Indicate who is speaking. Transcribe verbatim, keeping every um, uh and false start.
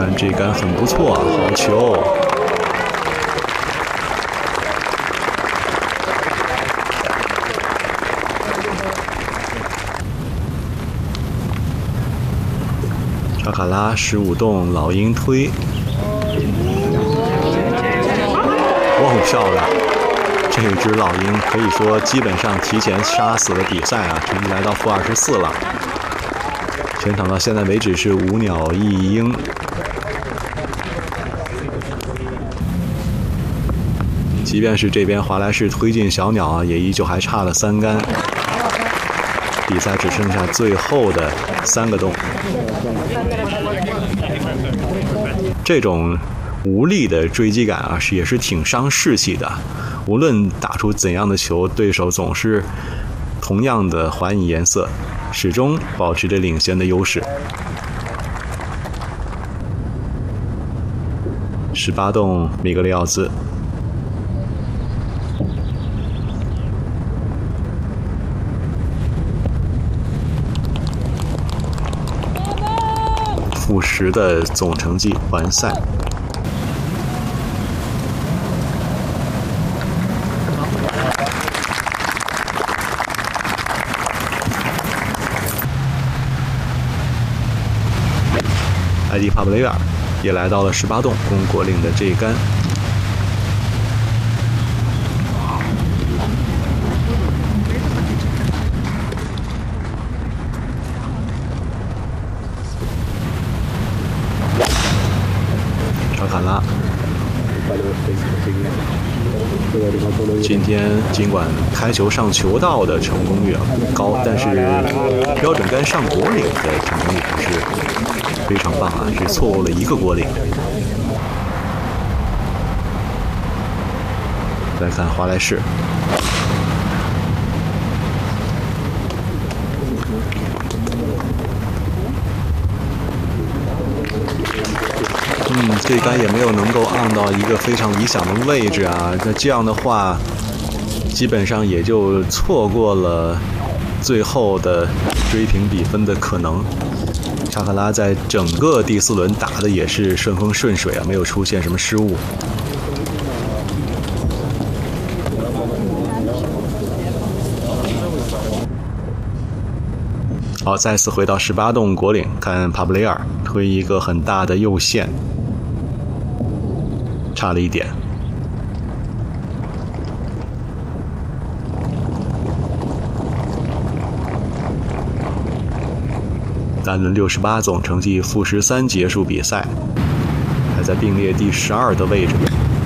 Speaker 1: 看这杆很不错，好球。查卡拉十五洞，老鹰推。哇，漂亮！这只老鹰可以说基本上提前杀死了比赛啊，成绩来到负二十四了。全场到现在为止是五鸟一鹰。即便是这边华莱士推进小鸟啊，也依旧还差了三杆。比赛只剩下最后的三个洞。这种无力的追击感啊，是也是挺伤士气的。无论打出怎样的球，对手总是同样的还以颜色，始终保持着领先的优势。十八洞米格雷奥兹。负十的总成绩完赛。艾迪·帕布雷尔也来到了十八洞，攻果岭的这一杆。查卡拉，今天尽管开球上球道的成功率高，但是标准杆上果岭的成功率还是非常棒啊，只错过了一个果岭。再看华莱士。嗯，这杆也没有能够按到一个非常理想的位置啊，那这样的话，基本上也就错过了最后的追平比分的可能。查克拉在整个第四轮打的也是顺风顺水啊，没有出现什么失误。好，再次回到十八洞果岭，看帕布雷尔推一个很大的右线。差了一点。单轮六十八总成绩负十三结束比赛，还在并列第十二的位置。